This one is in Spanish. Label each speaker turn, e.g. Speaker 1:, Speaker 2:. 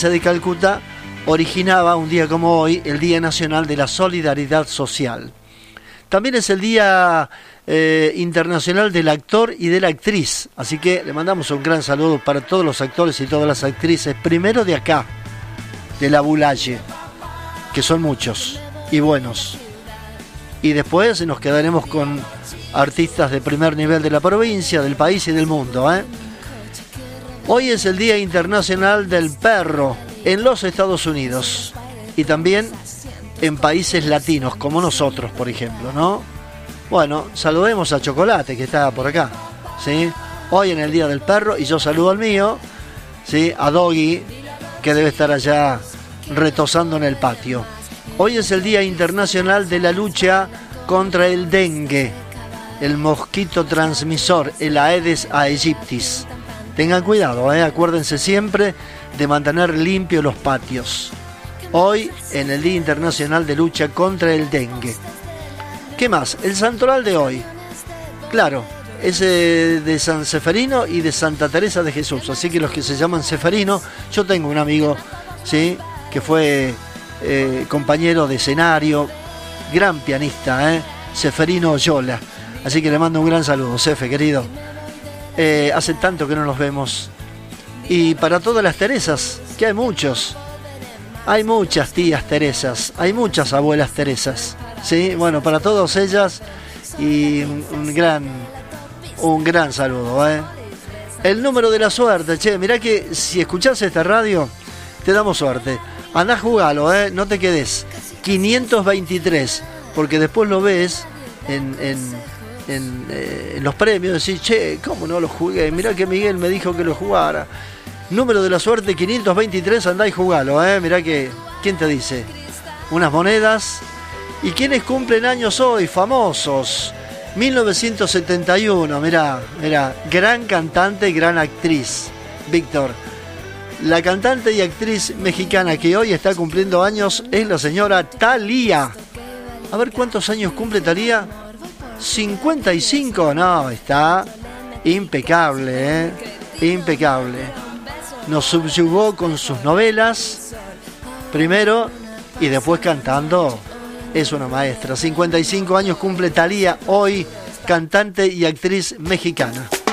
Speaker 1: Teresa de Calcuta originaba un día como hoy el Día Nacional de la Solidaridad Social. También es el Día Internacional del Actor y de la Actriz, así que le mandamos un gran saludo para todos los actores y todas las actrices, primero de acá, de la Bulaye, que son muchos y buenos, y después nos quedaremos con artistas de primer nivel de la provincia, del país y del mundo, ¿eh? Hoy es el Día Internacional del Perro en los Estados Unidos y también en países latinos como nosotros, por ejemplo, ¿no? Bueno, saludemos a Chocolate, que está por acá, ¿sí? Hoy en el Día del Perro, y yo saludo al mío, ¿sí? A Doggy, que debe estar allá retosando en el patio. Hoy es el Día Internacional de la lucha contra el dengue, el mosquito transmisor, el Aedes aegyptis. Tengan cuidado, acuérdense siempre de mantener limpios los patios. Hoy en el Día Internacional de Lucha contra el Dengue. ¿Qué más? El santoral de hoy. Claro, es de San Seferino y de Santa Teresa de Jesús. Así que los que se llaman Seferino, yo tengo un amigo, ¿sí?, que fue compañero de escenario, gran pianista, Seferino Oyola. Así que le mando un gran saludo, Sefe, querido. Hace tanto que no nos vemos. Y para todas las Teresas, que hay muchos. Hay muchas tías Teresas, hay muchas abuelas Teresas, ¿sí? Bueno, para todas ellas y un gran saludo, ¿eh? El número de la suerte, che, mirá que si escuchás esta radio, te damos suerte. Andá, jugalo, no te quedes. 523, porque después lo ves en los premios, decís, che, ¿cómo no lo jugué? Mirá que Miguel me dijo que lo jugara. Número de la suerte 523, andá y jugalo, mirá que, ¿quién te dice? Unas monedas. ¿Y quiénes cumplen años hoy? Famosos. 1971, mirá, gran cantante, gran actriz, Víctor. La cantante y actriz mexicana que hoy está cumpliendo años es la señora Thalía. A ver cuántos años cumple Thalía. 55, no, está impecable, impecable. Nos subyugó con sus novelas, primero, y después cantando, es una maestra. 55 años cumple Thalía, hoy cantante y actriz mexicana.